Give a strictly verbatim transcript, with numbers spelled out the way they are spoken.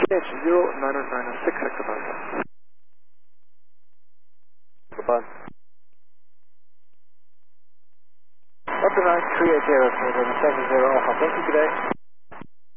H zero nine nine six Hector Delta. Goodbye. Delta nine three eight zero seven zero Alpha, thank you, good day.